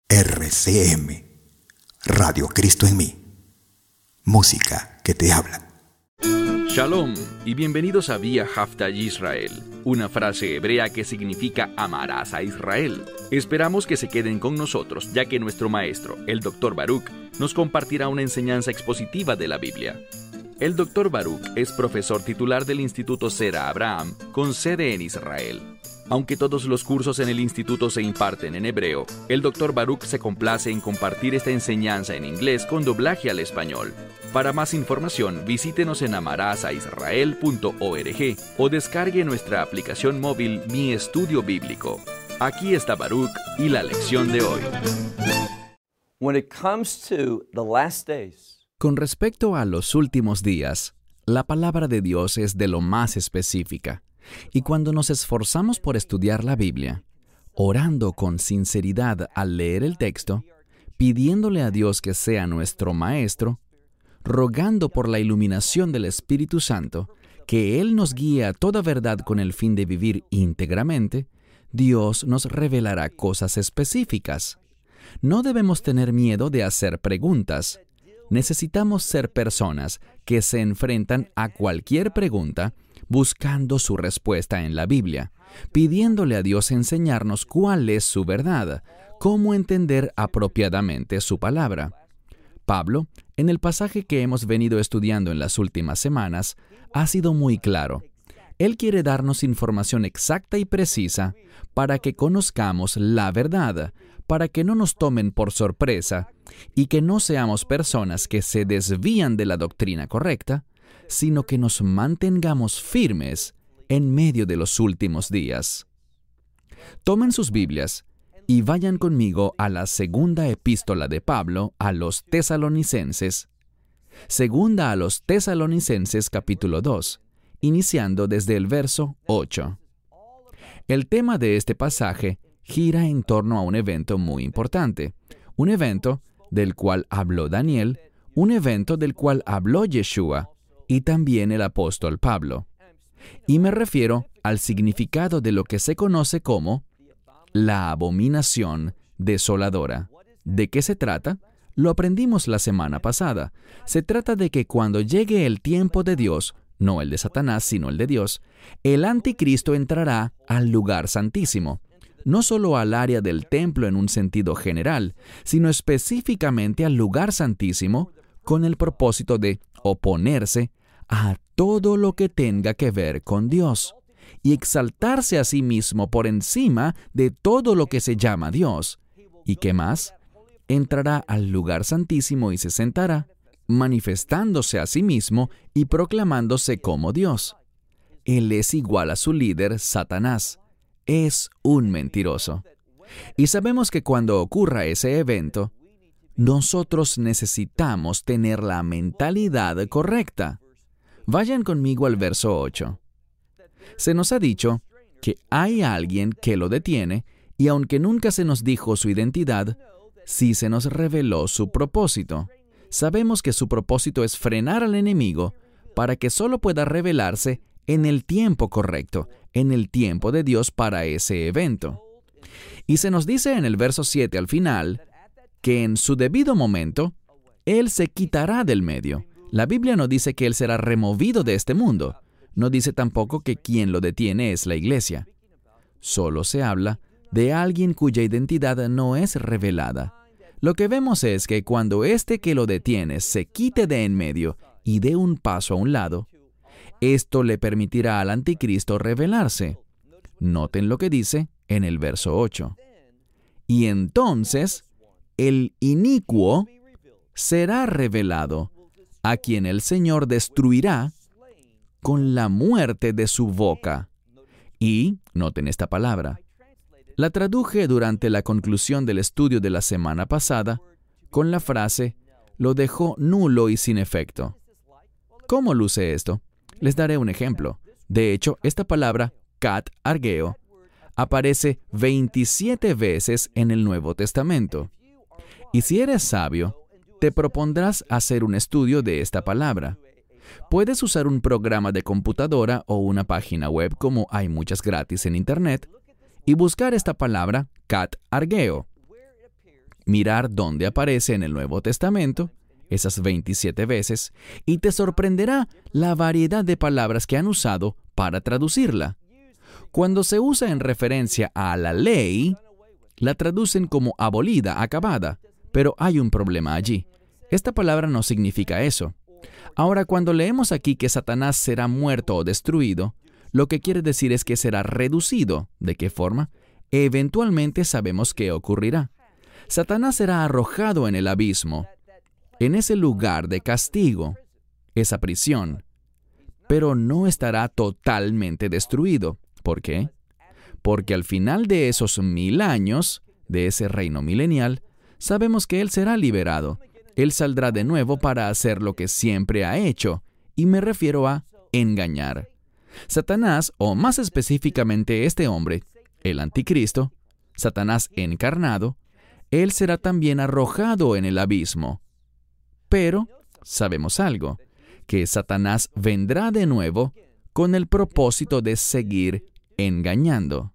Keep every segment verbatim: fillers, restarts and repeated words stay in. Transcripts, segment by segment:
R C M, Radio Cristo en mí. Música que te habla. Shalom y bienvenidos a Vía Hafta Yisrael, una frase hebrea que significa amarás a Israel. Esperamos que se queden con nosotros, ya que nuestro maestro, el doctor Baruch, nos compartirá una enseñanza expositiva de la Biblia. El doctor Baruch es profesor titular del Instituto Zera Abraham, con sede en Israel. Aunque todos los cursos en el instituto se imparten en hebreo, el doctor Baruch se complace en compartir esta enseñanza en inglés con doblaje al español. Para más información, visítenos en amarasaisrael punto org o descargue nuestra aplicación móvil Mi Estudio Bíblico. Aquí está Baruch y la lección de hoy. When it comes to the last days, Con respecto a los últimos días, la palabra de Dios es de lo más específica. Y cuando nos esforzamos por estudiar la Biblia, orando con sinceridad al leer el texto, pidiéndole a Dios que sea nuestro maestro, rogando por la iluminación del Espíritu Santo, que Él nos guíe a toda verdad con el fin de vivir íntegramente, Dios nos revelará cosas específicas. No debemos tener miedo de hacer preguntas. Necesitamos ser personas que se enfrentan a cualquier pregunta buscando su respuesta en la Biblia, pidiéndole a Dios enseñarnos cuál es su verdad, cómo entender apropiadamente su palabra. Pablo, en el pasaje que hemos venido estudiando en las últimas semanas, ha sido muy claro. Él quiere darnos información exacta y precisa para que conozcamos la verdad, para que no nos tomen por sorpresa y que no seamos personas que se desvían de la doctrina correcta, sino que nos mantengamos firmes en medio de los últimos días. Tomen sus Biblias y vayan conmigo a la segunda epístola de Pablo a los Tesalonicenses. Segunda a los Tesalonicenses capítulo dos, iniciando desde el verso ocho. El tema de este pasaje gira en torno a un evento muy importante, un evento del cual habló Daniel, un evento del cual habló Yeshua, y también el apóstol Pablo. Y me refiero al significado de lo que se conoce como la abominación desoladora. ¿De qué se trata? Lo aprendimos la semana pasada. Se trata de que cuando llegue el tiempo de Dios, no el de Satanás, sino el de Dios, el anticristo entrará al lugar santísimo, no solo al área del templo en un sentido general, sino específicamente al lugar santísimo con el propósito de oponerse a todo lo que tenga que ver con Dios y exaltarse a sí mismo por encima de todo lo que se llama Dios. ¿Y qué más? Entrará al lugar santísimo y se sentará, manifestándose a sí mismo y proclamándose como Dios. Él es igual a su líder, Satanás. Es un mentiroso. Y sabemos que cuando ocurra ese evento, nosotros necesitamos tener la mentalidad correcta. Vayan conmigo al verso ocho. Se nos ha dicho que hay alguien que lo detiene y aunque nunca se nos dijo su identidad, sí se nos reveló su propósito. Sabemos que su propósito es frenar al enemigo para que solo pueda revelarse en el tiempo correcto, en el tiempo de Dios para ese evento. Y se nos dice en el verso siete al final que en su debido momento, Él se quitará del medio. La Biblia no dice que Él será removido de este mundo. No dice tampoco que quien lo detiene es la iglesia. Solo se habla de alguien cuya identidad no es revelada. Lo que vemos es que cuando este que lo detiene se quite de en medio y dé un paso a un lado, esto le permitirá al anticristo revelarse. Noten lo que dice en el verso ocho. Y entonces el inicuo será revelado, a quien el Señor destruirá con la muerte de su boca. Y, noten esta palabra, la traduje durante la conclusión del estudio de la semana pasada con la frase, lo dejó nulo y sin efecto. ¿Cómo luce esto? Les daré un ejemplo. De hecho, esta palabra, kat argeo, aparece veintisiete veces en el Nuevo Testamento. Y si eres sabio, te propondrás hacer un estudio de esta palabra. Puedes usar un programa de computadora o una página web, como hay muchas gratis en Internet, y buscar esta palabra, kat argeo. mirar dónde aparece en el Nuevo Testamento, esas veintisiete veces, y te sorprenderá la variedad de palabras que han usado para traducirla. Cuando se usa en referencia a la ley, la traducen como abolida, acabada, pero hay un problema allí. Esta palabra no significa eso. Ahora, cuando leemos aquí que Satanás será muerto o destruido, lo que quiere decir es que será reducido. ¿De qué forma? Eventualmente sabemos qué ocurrirá. Satanás será arrojado en el abismo, en ese lugar de castigo, esa prisión, pero no estará totalmente destruido. ¿Por qué? Porque al final de esos mil años, de ese reino milenial, sabemos que Él será liberado. Él saldrá de nuevo para hacer lo que siempre ha hecho, y me refiero a engañar. Satanás, o más específicamente este hombre, el anticristo, Satanás encarnado, él será también arrojado en el abismo. Pero sabemos algo, que Satanás vendrá de nuevo con el propósito de seguir engañando.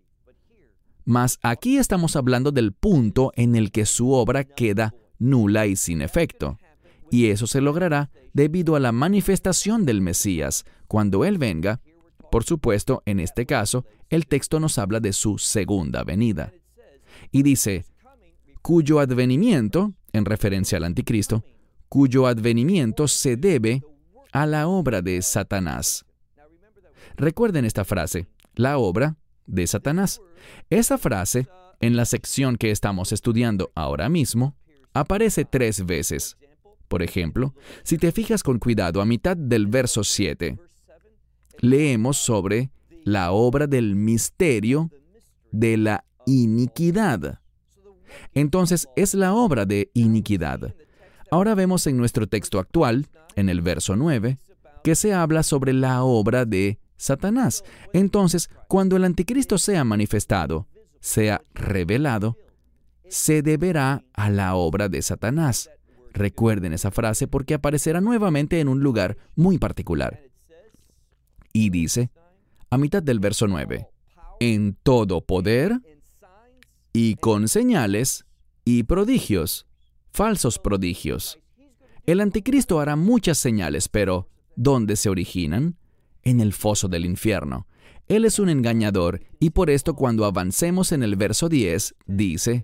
Mas aquí estamos hablando del punto en el que su obra queda nula y sin efecto. Y eso se logrará debido a la manifestación del Mesías, cuando Él venga. Por supuesto, en este caso, el texto nos habla de su segunda venida. Y dice, cuyo advenimiento, en referencia al anticristo, cuyo advenimiento se debe a la obra de Satanás. Recuerden esta frase, la obra de Satanás. Esa frase, en la sección que estamos estudiando ahora mismo, aparece tres veces. Por ejemplo, si te fijas con cuidado a mitad del verso siete, leemos sobre la obra del misterio de la iniquidad. Entonces, es la obra de iniquidad. Ahora vemos en nuestro texto actual, en el verso nueve, que se habla sobre la obra de Satanás. Entonces, cuando el anticristo sea manifestado, sea revelado, se deberá a la obra de Satanás. Recuerden esa frase porque aparecerá nuevamente en un lugar muy particular. Y dice, a mitad del verso nueve, en todo poder y con señales y prodigios, falsos prodigios. El anticristo hará muchas señales, pero ¿dónde se originan? En el foso del infierno. Él es un engañador, y por esto cuando avancemos en el verso diez, dice,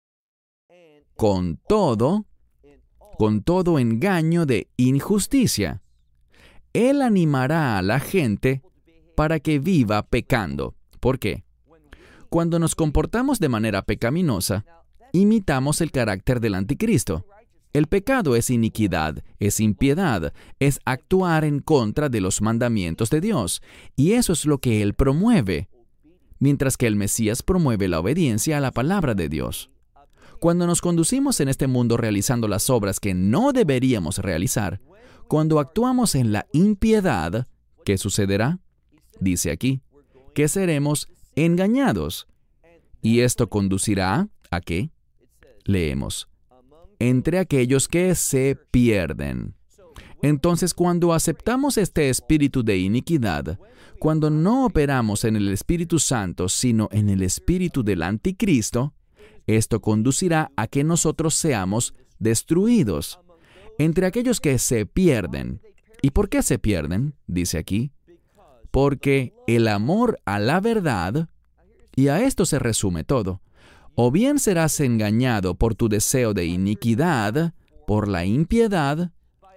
con todo, con todo engaño de injusticia. Él animará a la gente para que viva pecando. ¿Por qué? Cuando nos comportamos de manera pecaminosa, imitamos el carácter del anticristo. El pecado es iniquidad, es impiedad, es actuar en contra de los mandamientos de Dios, y eso es lo que Él promueve, mientras que el Mesías promueve la obediencia a la palabra de Dios. Cuando nos conducimos en este mundo realizando las obras que no deberíamos realizar, cuando actuamos en la impiedad, ¿qué sucederá? Dice aquí, que seremos engañados. ¿Y esto conducirá a qué? Leemos, entre aquellos que se pierden. Entonces, cuando aceptamos este espíritu de iniquidad, cuando no operamos en el Espíritu Santo, sino en el espíritu del anticristo, esto conducirá a que nosotros seamos destruidos. Entre aquellos que se pierden. ¿Y por qué se pierden? Dice aquí. Porque el amor a la verdad, y a esto se resume todo, o bien serás engañado por tu deseo de iniquidad, por la impiedad,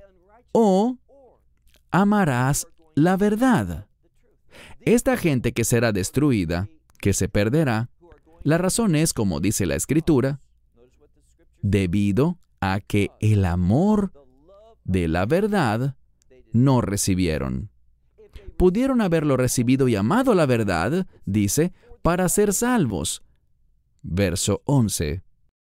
o amarás la verdad. Esta gente que será destruida, que se perderá, la razón es, como dice la Escritura, debido a que el amor de la verdad no recibieron. Pudieron haberlo recibido y amado la verdad, dice, para ser salvos. Verso once.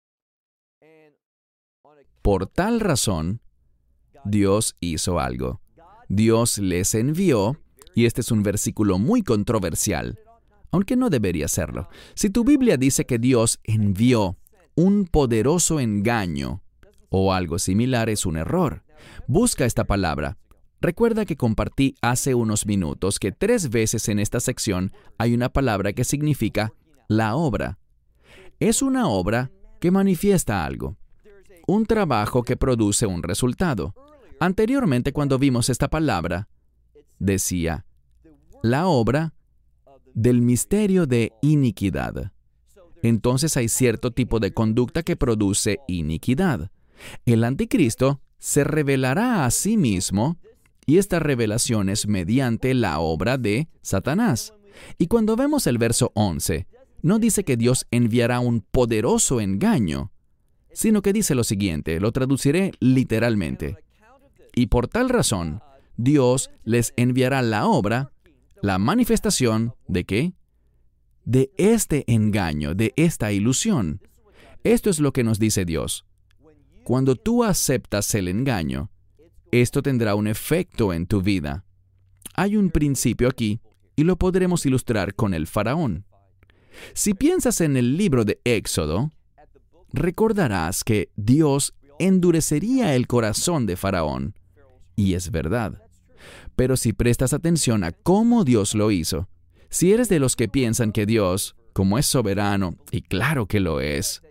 Por tal razón, Dios hizo algo. Dios les envió, y este es un versículo muy controversial, aunque no debería serlo. Si tu Biblia dice que Dios envió un poderoso engaño o algo similar, es un error. Busca esta palabra. Recuerda que compartí hace unos minutos que tres veces en esta sección hay una palabra que significa la obra. Es una obra que manifiesta algo. Un trabajo que produce un resultado. Anteriormente, cuando vimos esta palabra, decía, la obra del misterio de iniquidad. Entonces hay cierto tipo de conducta que produce iniquidad. El anticristo se revelará a sí mismo, y esta revelación es mediante la obra de Satanás. Y cuando vemos el verso once, no dice que Dios enviará un poderoso engaño, sino que dice lo siguiente, lo traduciré literalmente. Y por tal razón, Dios les enviará la obra, la manifestación de ¿qué? De este engaño, de esta ilusión. Esto es lo que nos dice Dios. Cuando tú aceptas el engaño, esto tendrá un efecto en tu vida. Hay un principio aquí, y lo podremos ilustrar con el faraón. Si piensas en el libro de Éxodo, recordarás que Dios endurecería el corazón de Faraón. Y es verdad. Pero si prestas atención a cómo Dios lo hizo, si eres de los que piensan que Dios, como es soberano, y claro que lo es,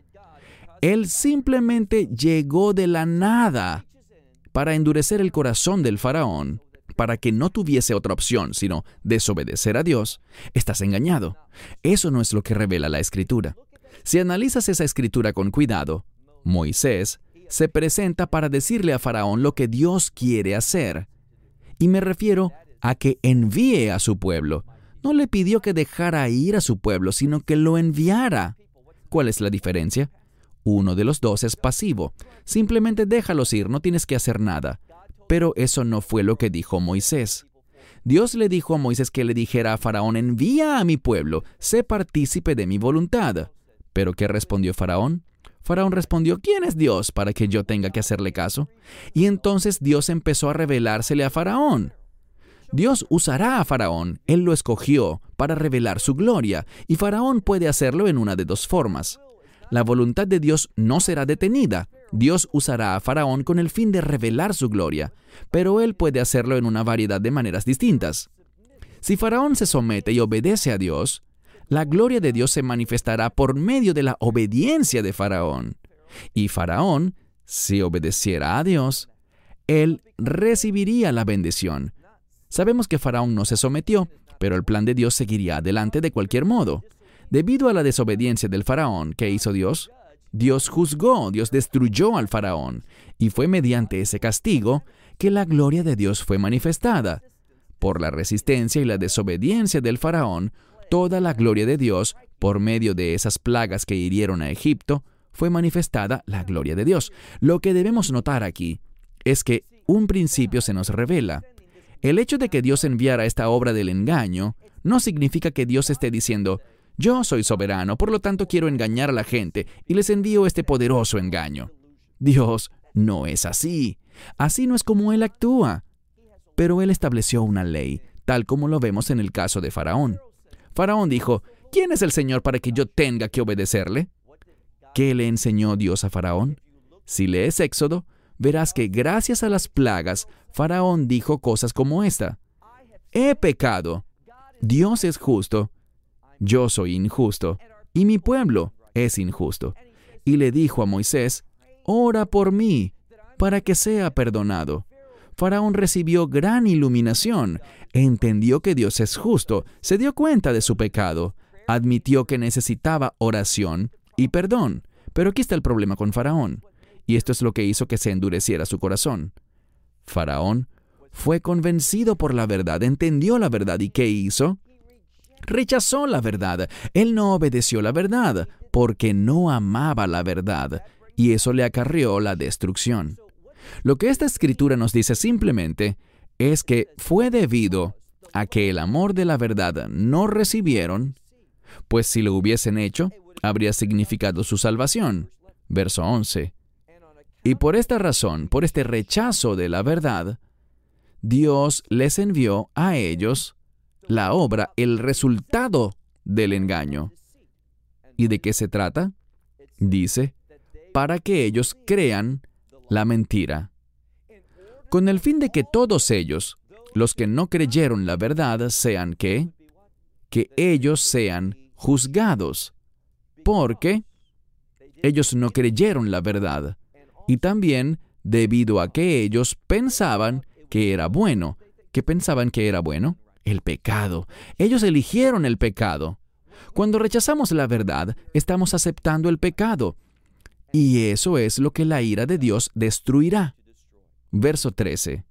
Él simplemente llegó de la nada para endurecer el corazón del faraón, para que no tuviese otra opción sino desobedecer a Dios, estás engañado. Eso no es lo que revela la Escritura. Si analizas esa Escritura con cuidado, Moisés se presenta para decirle a Faraón lo que Dios quiere hacer. Y me refiero a que envíe a su pueblo. No le pidió que dejara ir a su pueblo, sino que lo enviara. ¿Cuál es la diferencia? Uno de los dos es pasivo. Simplemente déjalos ir, no tienes que hacer nada. Pero eso no fue lo que dijo Moisés. Dios le dijo a Moisés que le dijera a Faraón, envía a mi pueblo, sé partícipe de mi voluntad. ¿Pero qué respondió Faraón? Faraón respondió, ¿quién es Dios para que yo tenga que hacerle caso? Y entonces Dios empezó a revelársele a Faraón. Dios usará a Faraón, Él lo escogió para revelar su gloria, y Faraón puede hacerlo en una de dos formas. La voluntad de Dios no será detenida. Dios usará a Faraón con el fin de revelar su gloria, pero Él puede hacerlo en una variedad de maneras distintas. Si Faraón se somete y obedece a Dios, la gloria de Dios se manifestará por medio de la obediencia de Faraón. Y Faraón, si obedeciera a Dios, él recibiría la bendición. Sabemos que Faraón no se sometió, pero el plan de Dios seguiría adelante de cualquier modo. Debido a la desobediencia del Faraón, ¿qué hizo Dios? Dios juzgó, Dios destruyó al Faraón, y fue mediante ese castigo que la gloria de Dios fue manifestada. Por la resistencia y la desobediencia del Faraón, toda la gloria de Dios, por medio de esas plagas que hirieron a Egipto, fue manifestada la gloria de Dios. Lo que debemos notar aquí es que un principio se nos revela. El hecho de que Dios enviara esta obra del engaño no significa que Dios esté diciendo, yo soy soberano, por lo tanto quiero engañar a la gente y les envío este poderoso engaño. Dios no es así. Así no es como Él actúa. Pero Él estableció una ley, tal como lo vemos en el caso de Faraón. Faraón dijo, ¿quién es el Señor para que yo tenga que obedecerle? ¿Qué le enseñó Dios a Faraón? Si lees Éxodo, verás que gracias a las plagas, Faraón dijo cosas como esta. He pecado. Dios es justo. Yo soy injusto. Y mi pueblo es injusto. Y le dijo a Moisés, ora por mí, para que sea perdonado. Faraón recibió gran iluminación, entendió que Dios es justo, se dio cuenta de su pecado, admitió que necesitaba oración y perdón. Pero aquí está el problema con Faraón, y esto es lo que hizo que se endureciera su corazón. Faraón fue convencido por la verdad, entendió la verdad, ¿y qué hizo? Rechazó la verdad. Él no obedeció la verdad, porque no amaba la verdad, y eso le acarreó la destrucción. Lo que esta escritura nos dice simplemente es que fue debido a que el amor de la verdad no recibieron, pues si lo hubiesen hecho, habría significado su salvación. Verso once. Y por esta razón, por este rechazo de la verdad, Dios les envió a ellos la obra, el resultado del engaño. ¿Y de qué se trata? Dice, para que ellos crean la mentira, con el fin de que todos ellos, los que no creyeron la verdad, sean ¿qué? Que ellos sean juzgados, porque ellos no creyeron la verdad. Y también debido a que ellos pensaban que era bueno. ¿Qué pensaban que era bueno? El pecado. Ellos eligieron el pecado. Cuando rechazamos la verdad, estamos aceptando el pecado. Y eso es lo que la ira de Dios destruirá. Verso trece.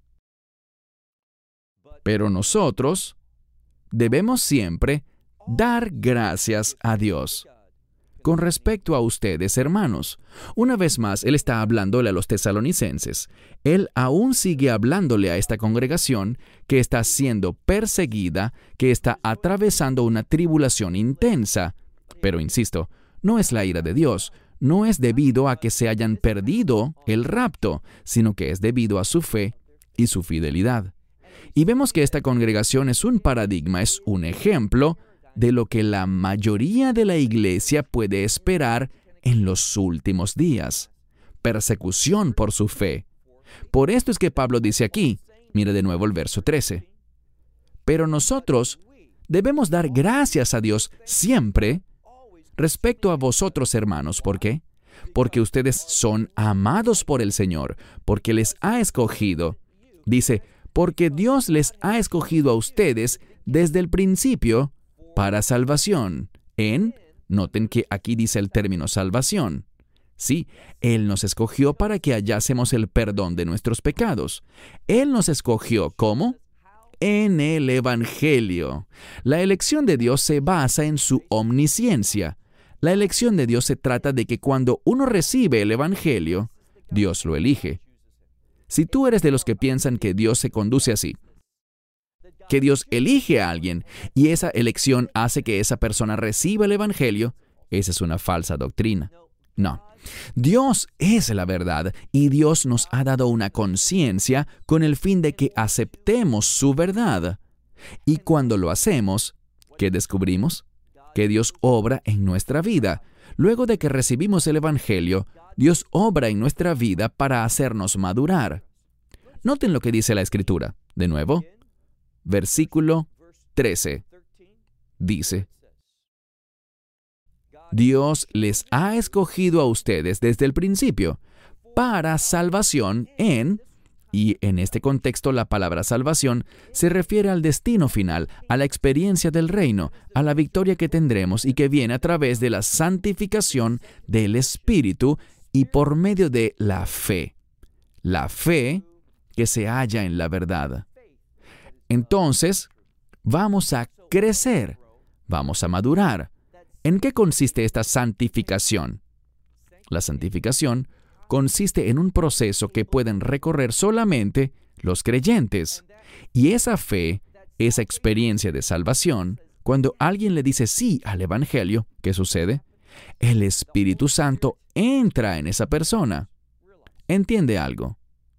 Pero nosotros debemos siempre dar gracias a Dios. Con respecto a ustedes, hermanos, una vez más, Él está hablándole a los tesalonicenses. Él aún sigue hablándole a esta congregación que está siendo perseguida, que está atravesando una tribulación intensa. Pero insisto, no es la ira de Dios, no es debido a que se hayan perdido el rapto, sino que es debido a su fe y su fidelidad. Y vemos que esta congregación es un paradigma, es un ejemplo de lo que la mayoría de la iglesia puede esperar en los últimos días. Persecución por su fe. Por esto es que Pablo dice aquí, mire de nuevo el verso trece, pero nosotros debemos dar gracias a Dios siempre respecto a vosotros, hermanos. ¿Por qué? Porque ustedes son amados por el Señor, porque les ha escogido. Dice, porque Dios les ha escogido a ustedes desde el principio para salvación. En, noten que aquí dice el término salvación. Sí, Él nos escogió para que hallásemos el perdón de nuestros pecados. Él nos escogió, ¿cómo? En el Evangelio. La elección de Dios se basa en su omnisciencia. La elección de Dios se trata de que cuando uno recibe el Evangelio, Dios lo elige. Si tú eres de los que piensan que Dios se conduce así, que Dios elige a alguien y esa elección hace que esa persona reciba el Evangelio, esa es una falsa doctrina. No. Dios es la verdad y Dios nos ha dado una conciencia con el fin de que aceptemos su verdad. Y cuando lo hacemos, ¿qué descubrimos? Que Dios obra en nuestra vida. Luego de que recibimos el Evangelio, Dios obra en nuestra vida para hacernos madurar. Noten lo que dice la Escritura. De nuevo, versículo trece. Dice, Dios les ha escogido a ustedes desde el principio para salvación en, y en este contexto la palabra salvación se refiere al destino final, a la experiencia del reino, a la victoria que tendremos y que viene a través de la santificación del Espíritu y por medio de la fe. La fe que se halla en la verdad. Entonces, vamos a crecer, vamos a madurar. ¿En qué consiste esta santificación? La santificación consiste en un proceso que pueden recorrer solamente los creyentes. Y esa fe, esa experiencia de salvación, cuando alguien le dice sí al Evangelio, ¿qué sucede? El Espíritu Santo entra en esa persona. ¿Entiende algo?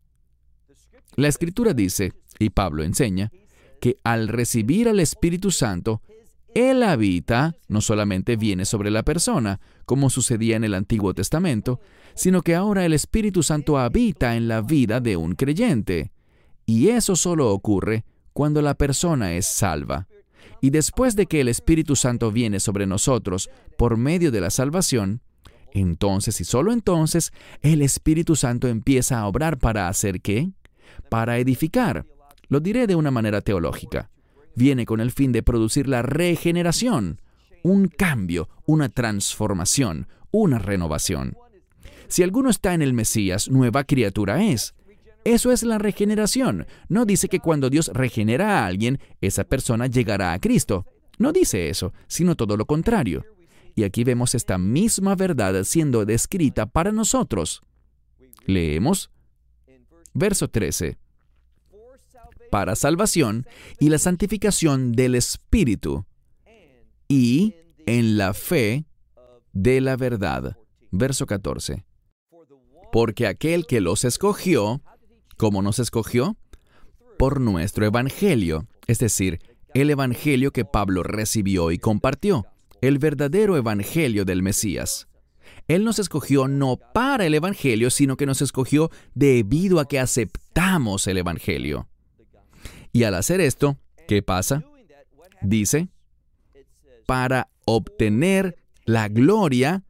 La Escritura dice, y Pablo enseña, que al recibir al Espíritu Santo, Él habita, no solamente viene sobre la persona, como sucedía en el Antiguo Testamento, sino que ahora el Espíritu Santo habita en la vida de un creyente. Y eso solo ocurre cuando la persona es salva. Y después de que el Espíritu Santo viene sobre nosotros por medio de la salvación, entonces y solo entonces, el Espíritu Santo empieza a obrar para hacer ¿qué? Para edificar. Lo diré de una manera teológica. Viene con el fin de producir la regeneración, un cambio, una transformación, una renovación. Si alguno está en el Mesías, nueva criatura es. Eso es la regeneración. No dice que cuando Dios regenera a alguien, esa persona llegará a Cristo. No dice eso, sino todo lo contrario. Y aquí vemos esta misma verdad siendo descrita para nosotros. Leemos verso trece. Para salvación y la santificación del Espíritu, y en la fe de la verdad. Verso catorce. Porque aquel que los escogió, ¿cómo nos escogió? Por nuestro Evangelio, es decir, el Evangelio que Pablo recibió y compartió, el verdadero Evangelio del Mesías. Él nos escogió no para el Evangelio, sino que nos escogió debido a que aceptamos el Evangelio. Y al hacer esto, ¿qué pasa? Dice, para obtener la gloria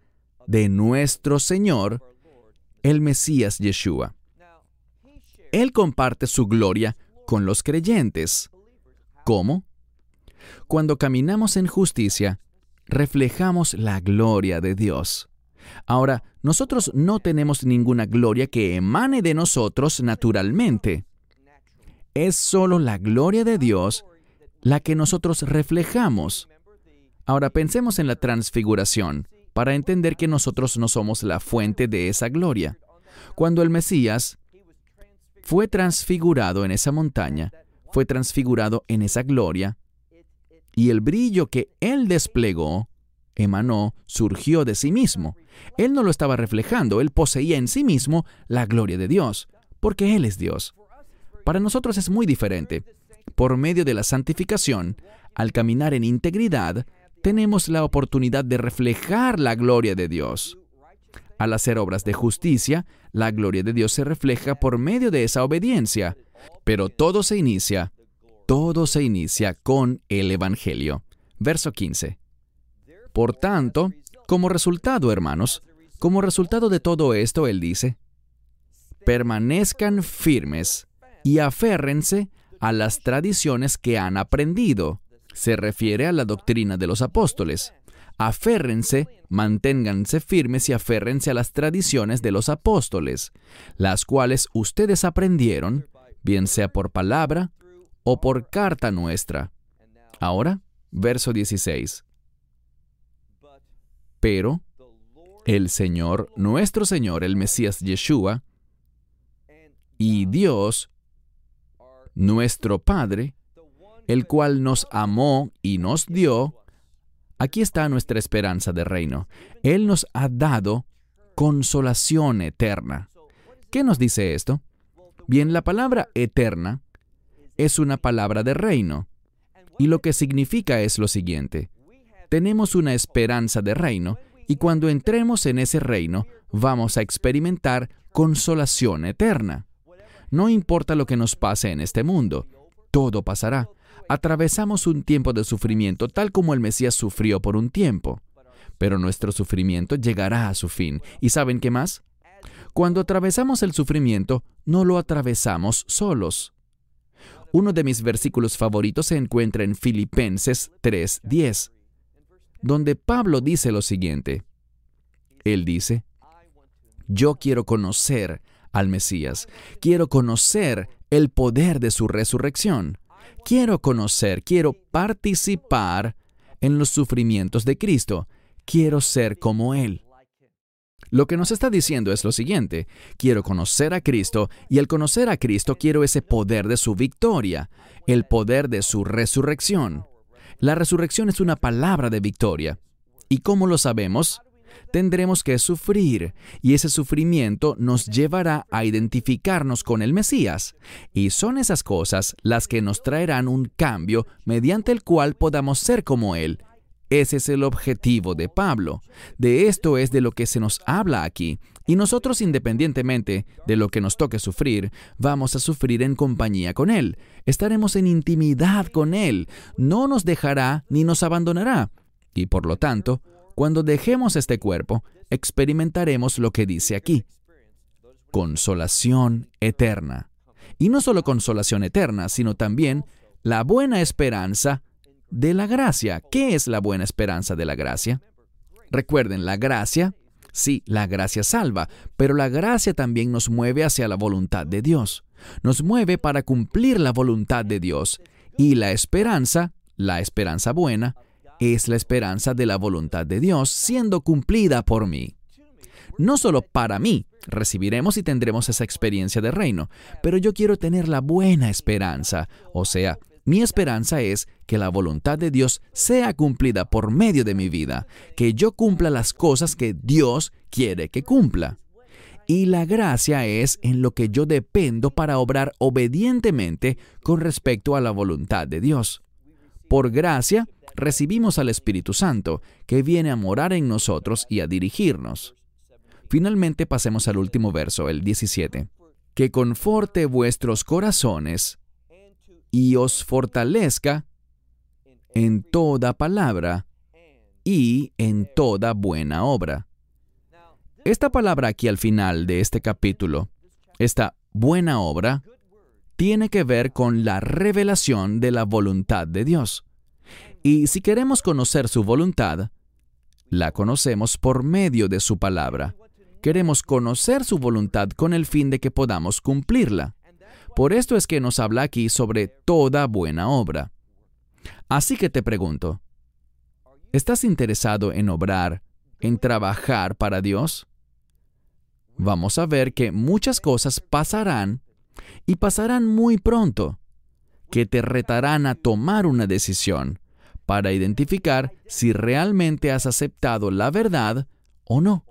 de nuestro Señor, el Mesías Yeshua. Él comparte su gloria con los creyentes. ¿Cómo? Cuando caminamos en justicia, reflejamos la gloria de Dios. Ahora, nosotros no tenemos ninguna gloria que emane de nosotros naturalmente. Es solo la gloria de Dios la que nosotros reflejamos. Ahora pensemos en la transfiguración, para entender que nosotros no somos la fuente de esa gloria. Cuando el Mesías fue transfigurado en esa montaña, fue transfigurado en esa gloria, y el brillo que Él desplegó, emanó, surgió de sí mismo. Él no lo estaba reflejando, Él poseía en sí mismo la gloria de Dios, porque Él es Dios. Para nosotros es muy diferente. Por medio de la santificación, al caminar en integridad, tenemos la oportunidad de reflejar la gloria de Dios. Al hacer obras de justicia, la gloria de Dios se refleja por medio de esa obediencia. Pero todo se inicia, todo se inicia con el Evangelio. Verso quince. Por tanto, como resultado, hermanos, como resultado de todo esto, Él dice, permanezcan firmes y aférrense a las tradiciones que han aprendido. Se refiere a la doctrina de los apóstoles. Aférrense, manténganse firmes y aférrense a las tradiciones de los apóstoles, las cuales ustedes aprendieron, bien sea por palabra o por carta nuestra. Ahora, verso dieciséis. Pero el Señor, nuestro Señor, el Mesías Yeshua, y Dios, nuestro Padre, el cual nos amó y nos dio, aquí está nuestra esperanza de reino. Él nos ha dado consolación eterna. ¿Qué nos dice esto? Bien, la palabra eterna es una palabra de reino, y lo que significa es lo siguiente. Tenemos una esperanza de reino, y cuando entremos en ese reino, vamos a experimentar consolación eterna. No importa lo que nos pase en este mundo, todo pasará. Atravesamos un tiempo de sufrimiento tal como el Mesías sufrió por un tiempo. Pero nuestro sufrimiento llegará a su fin. ¿Y saben qué más? Cuando atravesamos el sufrimiento, no lo atravesamos solos. Uno de mis versículos favoritos se encuentra en Filipenses tres diez, donde Pablo dice lo siguiente. Él dice, yo quiero conocer al Mesías, quiero conocer el poder de su resurrección. Quiero conocer, quiero participar en los sufrimientos de Cristo. Quiero ser como Él. Lo que nos está diciendo es lo siguiente. Quiero conocer a Cristo, y al conocer a Cristo quiero ese poder de su victoria, el poder de su resurrección. La resurrección es una palabra de victoria. ¿Y cómo lo sabemos? Tendremos que sufrir, y ese sufrimiento nos llevará a identificarnos con el Mesías. Y son esas cosas las que nos traerán un cambio mediante el cual podamos ser como Él. Ese es el objetivo de Pablo. De esto es de lo que se nos habla aquí. Y nosotros, independientemente de lo que nos toque sufrir, vamos a sufrir en compañía con Él. Estaremos en intimidad con Él. No nos dejará ni nos abandonará. Y por lo tanto, cuando dejemos este cuerpo, experimentaremos lo que dice aquí. Consolación eterna. Y no solo consolación eterna, sino también la buena esperanza de la gracia. ¿Qué es la buena esperanza de la gracia? Recuerden, la gracia, sí, la gracia salva, pero la gracia también nos mueve hacia la voluntad de Dios. Nos mueve para cumplir la voluntad de Dios. Y la esperanza, la esperanza buena, es la esperanza de la voluntad de Dios siendo cumplida por mí. No solo para mí, recibiremos y tendremos esa experiencia de reino, pero yo quiero tener la buena esperanza, o sea, mi esperanza es que la voluntad de Dios sea cumplida por medio de mi vida, que yo cumpla las cosas que Dios quiere que cumpla. Y la gracia es en lo que yo dependo para obrar obedientemente con respecto a la voluntad de Dios. Por gracia, recibimos al Espíritu Santo, que viene a morar en nosotros y a dirigirnos. Finalmente, pasemos al último verso, el diecisiete. Que conforte vuestros corazones y os fortalezca en toda palabra y en toda buena obra. Esta palabra aquí al final de este capítulo, esta buena obra, tiene que ver con la revelación de la voluntad de Dios. Y si queremos conocer su voluntad, la conocemos por medio de su palabra. Queremos conocer su voluntad con el fin de que podamos cumplirla. Por esto es que nos habla aquí sobre toda buena obra. Así que te pregunto, ¿estás interesado en obrar, en trabajar para Dios? Vamos a ver que muchas cosas pasarán y pasarán muy pronto, que te retarán a tomar una decisión para identificar si realmente has aceptado la verdad o no.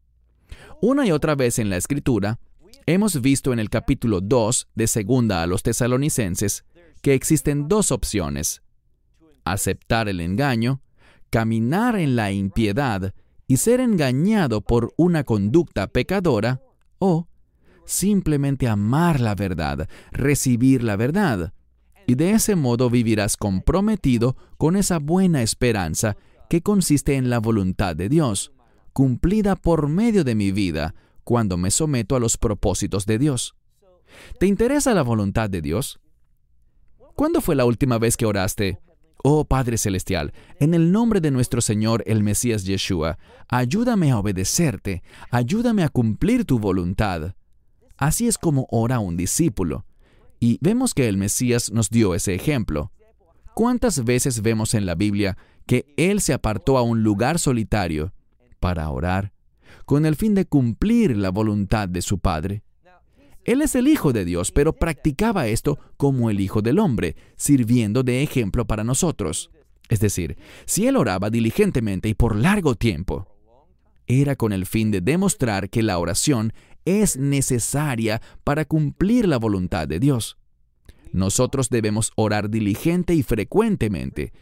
Una y otra vez en la Escritura, hemos visto en el capítulo dos de Segunda a los Tesalonicenses que existen dos opciones: aceptar el engaño, caminar en la impiedad y ser engañado por una conducta pecadora, o simplemente amar la verdad, recibir la verdad, y de ese modo vivirás comprometido con esa buena esperanza que consiste en la voluntad de Dios, cumplida por medio de mi vida cuando me someto a los propósitos de Dios. ¿Te interesa la voluntad de Dios? ¿Cuándo fue la última vez que oraste? Oh Padre Celestial, en el nombre de nuestro Señor el Mesías Yeshua, ayúdame a obedecerte, ayúdame a cumplir tu voluntad. Así es como ora un discípulo. Y vemos que el Mesías nos dio ese ejemplo. ¿Cuántas veces vemos en la Biblia que Él se apartó a un lugar solitario para orar, con el fin de cumplir la voluntad de su Padre? Él es el Hijo de Dios, pero practicaba esto como el Hijo del Hombre, sirviendo de ejemplo para nosotros. Es decir, si Él oraba diligentemente y por largo tiempo, era con el fin de demostrar que la oración es necesaria para cumplir la voluntad de Dios. Nosotros debemos orar diligente y frecuentemente.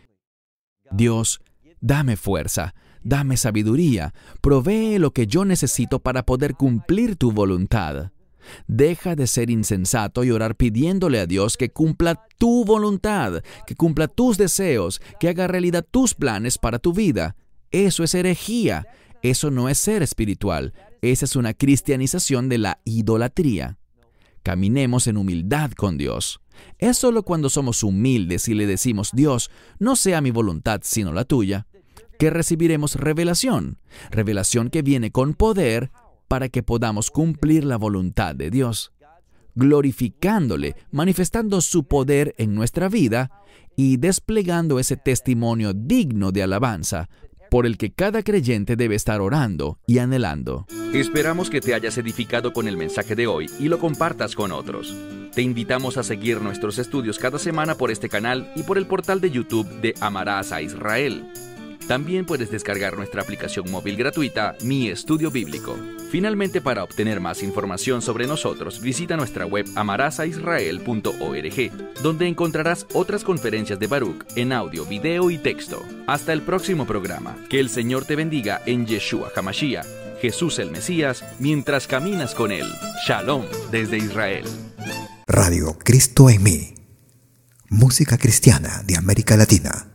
Dios, dame fuerza, dame sabiduría, provee lo que yo necesito para poder cumplir tu voluntad. Deja de ser insensato y orar pidiéndole a Dios que cumpla tu voluntad, que cumpla tus deseos, que haga realidad tus planes para tu vida. Eso es herejía. Eso no es ser espiritual. Esa es una cristianización de la idolatría. Caminemos en humildad con Dios. Es solo cuando somos humildes y le decimos, Dios, no sea mi voluntad sino la tuya, que recibiremos revelación. Revelación que viene con poder para que podamos cumplir la voluntad de Dios, glorificándole, manifestando su poder en nuestra vida y desplegando ese testimonio digno de alabanza por el que cada creyente debe estar orando y anhelando. Esperamos que te hayas edificado con el mensaje de hoy y lo compartas con otros. Te invitamos a seguir nuestros estudios cada semana por este canal y por el portal de YouTube de Amarás a Israel. También puedes descargar nuestra aplicación móvil gratuita, Mi Estudio Bíblico. Finalmente, para obtener más información sobre nosotros, visita nuestra web amarás a israel punto org, donde encontrarás otras conferencias de Baruch en audio, video y texto. Hasta el próximo programa. Que el Señor te bendiga en Yeshua HaMashiach, Jesús el Mesías, mientras caminas con Él. Shalom desde Israel. Radio Cristo en mí. Música cristiana de América Latina.